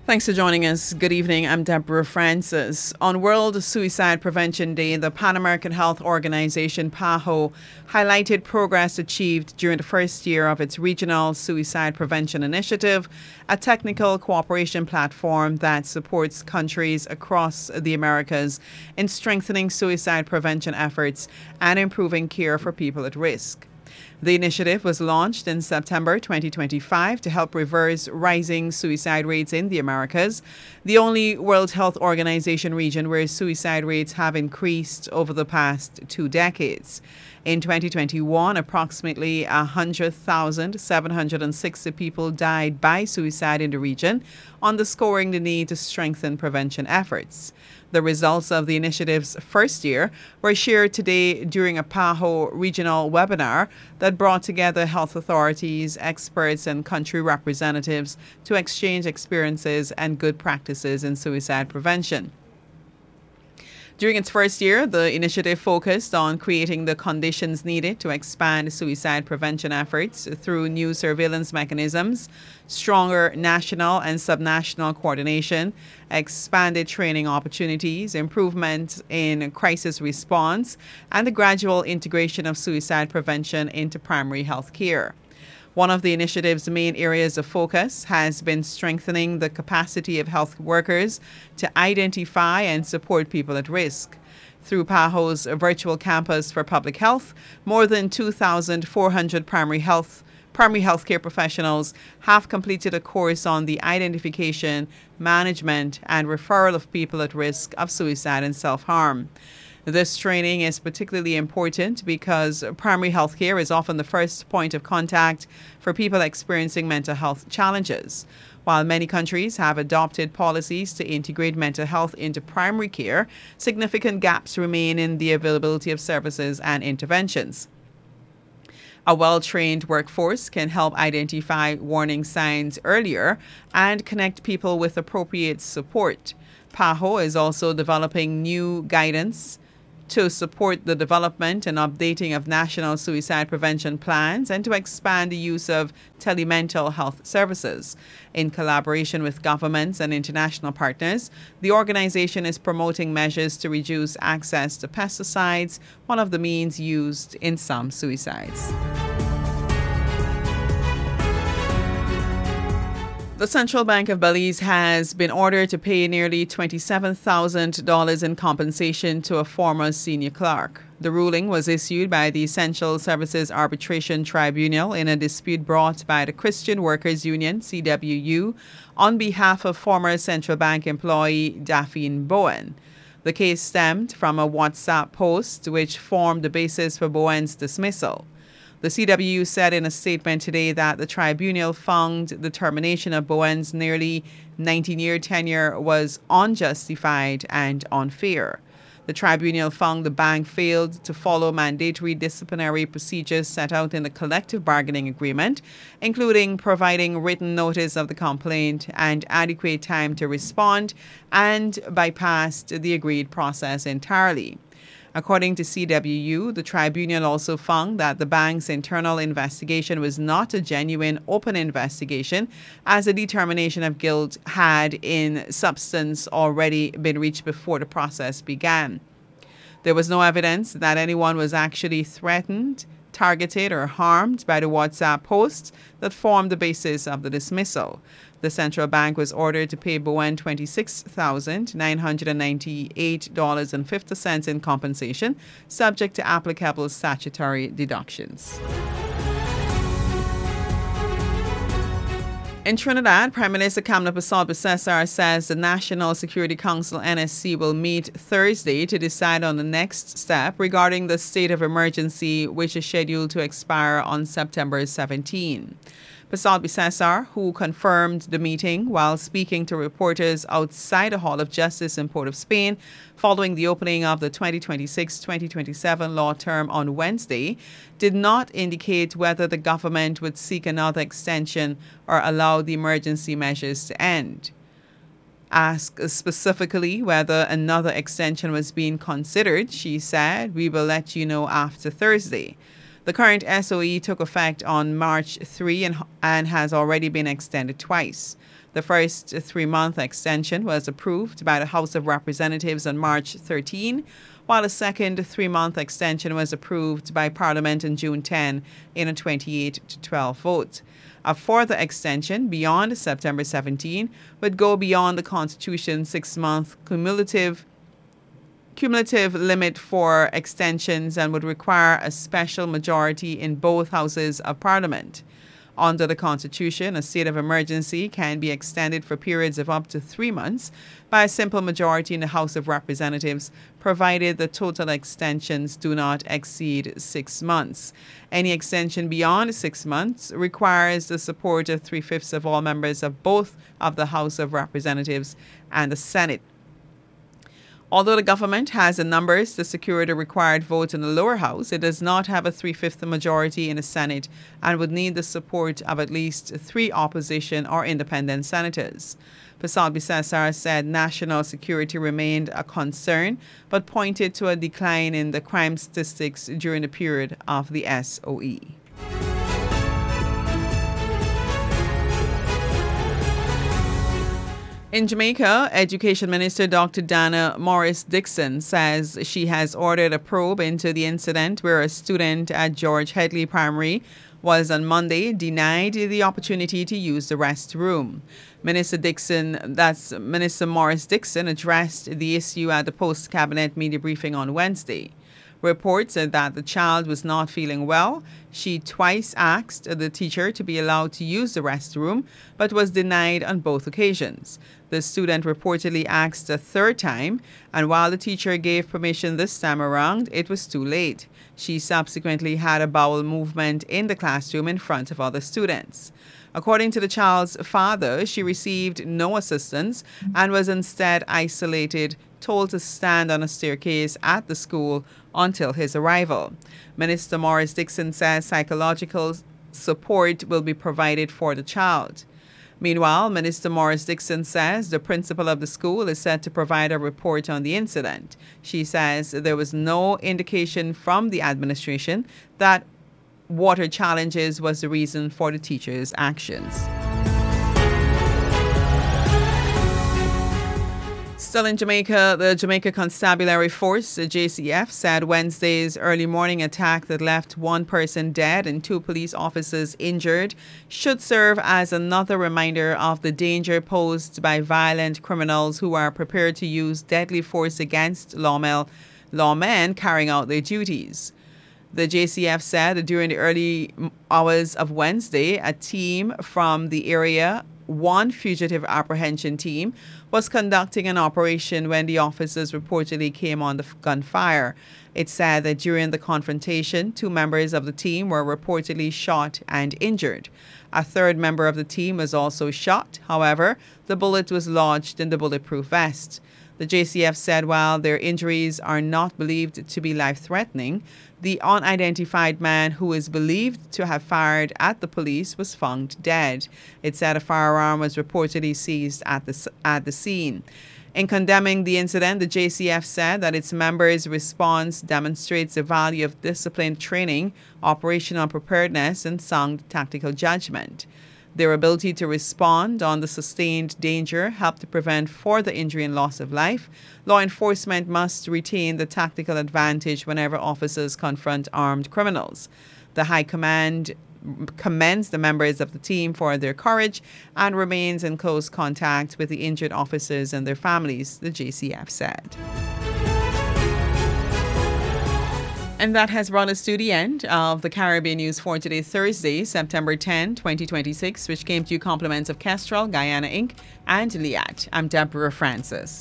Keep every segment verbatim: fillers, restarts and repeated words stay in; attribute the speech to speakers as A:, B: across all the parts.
A: Thanks for joining us. Good evening. I'm Deborah Francis. On World Suicide Prevention Day, the Pan American Health Organization, PAHO, highlighted progress achieved during the first year of its Regional Suicide Prevention Initiative, a technical cooperation platform that supports countries across the Americas in strengthening suicide prevention efforts and improving care for people at risk. The initiative was launched in September twenty twenty-five to help reverse rising suicide rates in the Americas, the only World Health Organization region where suicide rates have increased over the past two decades. In twenty twenty-one, approximately one hundred thousand seven hundred sixty people died by suicide in the region, underscoring the need to strengthen prevention efforts. The results of the initiative's first year were shared today during a PAHO regional webinar that brought together health authorities, experts, and country representatives to exchange experiences and good practices in suicide prevention. During its first year, the initiative focused on creating the conditions needed to expand suicide prevention efforts through new surveillance mechanisms, stronger national and subnational coordination, expanded training opportunities, improvements in crisis response, and the gradual integration of suicide prevention into primary health care. One of the initiative's main areas of focus has been strengthening the capacity of health workers to identify and support people at risk. Through PAHO's virtual campus for public health, more than two thousand four hundred primary health primary healthcare professionals have completed a course on the identification, management, and referral of people at risk of suicide and self-harm. This training is particularly important because primary health care is often the first point of contact for people experiencing mental health challenges. While many countries have adopted policies to integrate mental health into primary care, significant gaps remain in the availability of services and interventions. A well-trained workforce can help identify warning signs earlier and connect people with appropriate support. PAHO is also developing new guidance to support the development and updating of national suicide prevention plans and to expand the use of telemental health services. In collaboration with governments and international partners, the organization is promoting measures to reduce access to pesticides, one of the means used in some suicides. The Central Bank of Belize has been ordered to pay nearly twenty-seven thousand dollars in compensation to a former senior clerk. The ruling was issued by the Essential Services Arbitration Tribunal in a dispute brought by the Christian Workers Union, C W U, on behalf of former Central Bank employee Daphne Bowen. The case stemmed from a WhatsApp post which formed the basis for Bowen's dismissal. The C W U said in a statement today that the tribunal found the termination of Bowen's nearly nineteen-year tenure was unjustified and unfair. The tribunal found the bank failed to follow mandatory disciplinary procedures set out in the collective bargaining agreement, including providing written notice of the complaint and adequate time to respond, and bypassed the agreed process entirely. According to C W U, the tribunal also found that the bank's internal investigation was not a genuine open investigation, as a determination of guilt had in substance already been reached before the process began. There was no evidence that anyone was actually threatened, targeted, or harmed by the WhatsApp posts that formed the basis of the dismissal. The central bank was ordered to pay Bowen twenty-six thousand nine hundred ninety-eight dollars and fifty cents in compensation, subject to applicable statutory deductions. In Trinidad, Prime Minister Kamla Persaud-Bissessar says the National Security Council N S C will meet Thursday to decide on the next step regarding the state of emergency, which is scheduled to expire on September seventeenth. Persaud-Bissessar, who confirmed the meeting while speaking to reporters outside the Hall of Justice in Port of Spain following the opening of the twenty twenty-six twenty twenty-seven law term on Wednesday, did not indicate whether the government would seek another extension or allow the emergency measures to end. Asked specifically whether another extension was being considered, she said, "We will let you know after Thursday." The current S O E took effect on March third and, and has already been extended twice. The first three-month extension was approved by the House of Representatives on March thirteenth, while the second three-month extension was approved by Parliament on June tenth in a twenty-eight to twelve vote. A further extension beyond September seventeenth would go beyond the Constitution's six-month cumulative cumulative limit for extensions and would require a special majority in both houses of Parliament. Under the Constitution, a state of emergency can be extended for periods of up to three months by a simple majority in the House of Representatives, provided the total extensions do not exceed six months. Any extension beyond six months requires the support of three-fifths of all members of both of the House of Representatives and the Senate. Although the government has the numbers to secure the required vote in the lower house, it does not have a three-fifths majority in the Senate and would need the support of at least three opposition or independent senators. Prasad Bisesar said national security remained a concern, but pointed to a decline in the crime statistics during the period of the S O E. In Jamaica, Education Minister Doctor Dana Morris-Dixon says she has ordered a probe into the incident where a student at George Headley Primary was on Monday denied the opportunity to use the restroom. Minister Dixon, that's Minister Morris-Dixon, addressed the issue at the post-cabinet media briefing on Wednesday. Reports said that the child was not feeling well. She twice asked the teacher to be allowed to use the restroom, but was denied on both occasions. The student reportedly asked a third time, and while the teacher gave permission this time around, it was too late. She subsequently had a bowel movement in the classroom in front of other students. According to the child's father, she received no assistance and was instead isolated, told to stand on a staircase at the school until his arrival. Minister Morris-Dixon says psychological support will be provided for the child. Meanwhile, Minister Morris-Dixon says the principal of the school is set to provide a report on the incident. She says there was no indication from the administration that water challenges was the reason for the teacher's actions. Still in Jamaica, the Jamaica Constabulary Force, the J C F, said Wednesday's early morning attack that left one person dead and two police officers injured should serve as another reminder of the danger posed by violent criminals who are prepared to use deadly force against lawmen, lawmen carrying out their duties. The J C F said that during the early hours of Wednesday, a team from the area one fugitive apprehension team was conducting an operation when the officers reportedly came on the gunfire. It said that during the confrontation, two members of the team were reportedly shot and injured. A third member of the team was also shot. However, the bullet was lodged in the bulletproof vest. The J C F said while their injuries are not believed to be life-threatening, the unidentified man who is believed to have fired at the police was found dead. It said a firearm was reportedly seized at the, at the scene. In condemning the incident, the J C F said that its members' response demonstrates the value of disciplined training, operational preparedness, and sound tactical judgment. Their ability to respond on the sustained danger helped to prevent further injury and loss of life. Law enforcement must retain the tactical advantage whenever officers confront armed criminals. The High Command commends the members of the team for their courage and remains in close contact with the injured officers and their families, the J C F said. And that has brought us to the end of the Caribbean News for today, Thursday, September tenth, twenty twenty-six, which came to you compliments of Kestrel, Guyana Incorporated, and Liat. I'm Deborah Francis.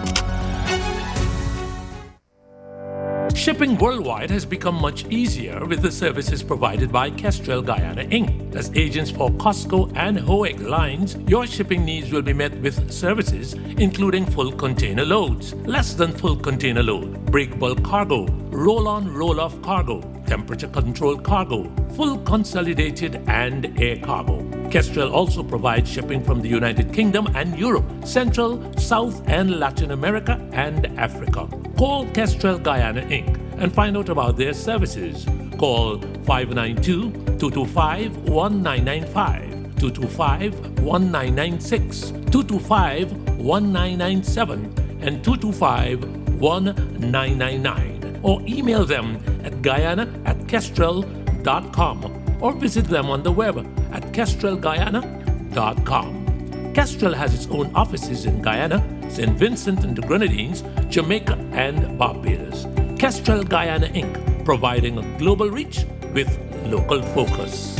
B: Shipping worldwide has become much easier with the services provided by Kestrel Guyana Incorporated. As agents for COSCO and HOEG lines, your shipping needs will be met with services including full container loads, less than full container load, break bulk cargo, roll-on roll-off cargo, temperature controlled cargo, full consolidated and air cargo. Kestrel also provides shipping from the United Kingdom and Europe, Central, South and Latin America and Africa. Call Kestrel Guyana Incorporated and find out about their services. Call five nine two, two two five, one nine nine five, two two five, one nine nine six, two two five, one nine nine seven, and two two five, one nine nine nine. Or email them at guyana at kestrel dot com or visit them on the web at kestrel guyana dot com. Kestrel has its own offices in Guyana, Saint Vincent and the Grenadines, Jamaica, and Barbados. Kestrel Guyana Incorporated, providing a global reach with local focus.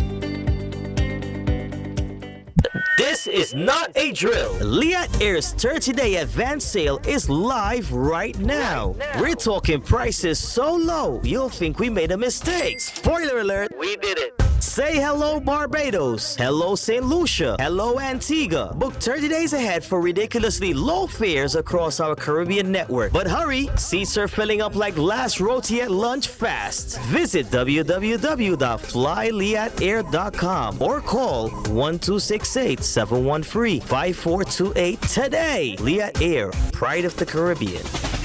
C: This is not a drill. Liat Air's thirty-day advance sale is live right now. right now. We're talking prices so low, you'll think we made a mistake. Spoiler alert, we did it. Say hello Barbados, hello Saint Lucia, hello Antigua. Book thirty days ahead for ridiculously low fares across our Caribbean network. But hurry, seats are filling up like last roti at lunch fast. Visit w w w dot fly liat air dot com or call one two six eight, seven one three, five four two eight today. Liat Air, pride of the Caribbean.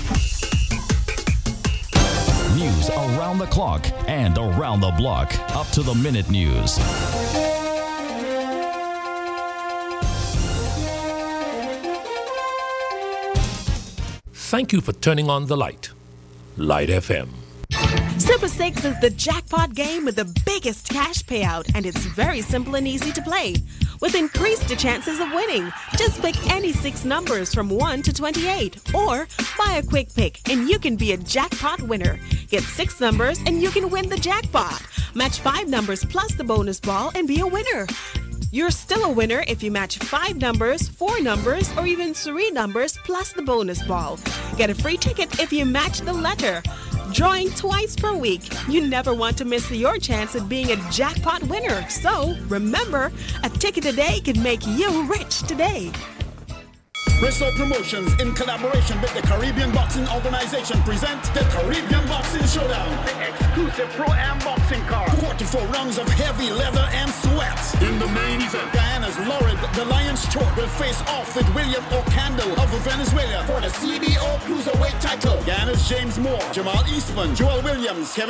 D: News around the clock and around the block. Up to the minute news.
B: Thank you for turning on the light. Light F M.
E: Super six is the jackpot game with the biggest cash payout, and it's very simple and easy to play. With increased chances of winning, just pick any six numbers from one to twenty-eight, or buy a quick pick and you can be a jackpot winner. Get six numbers and you can win the jackpot. Match five numbers plus the bonus ball and be a winner. You're still a winner if you match five numbers, four numbers, or even three numbers plus the bonus ball. Get a free ticket if you match the letter. Drawing twice per week. You never want to miss your chance at being a jackpot winner. So remember, a ticket a day can make you rich today.
F: Bristol Promotions, in collaboration with the Caribbean Boxing Organization, present the Caribbean Boxing Showdown. The exclusive Pro-Am boxing card. forty-four rounds of heavy leather and sweat. In the main event, Guyana's Lauren, the Lion's Choke, will face off with William Ocando of Venezuela for the C B O Cruiserweight title. Guyana's James Moore, Jamal Eastman, Joel Williams, Kevin